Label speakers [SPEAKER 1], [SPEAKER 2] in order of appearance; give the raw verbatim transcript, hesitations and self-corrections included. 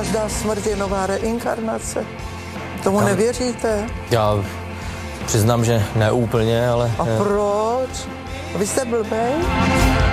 [SPEAKER 1] každá smrt je nová reinkarnace. Tomu
[SPEAKER 2] Kam?
[SPEAKER 1] nevěříte?
[SPEAKER 2] Já přiznám, že ne úplně, ale...
[SPEAKER 1] A proč? Vy jste blbej?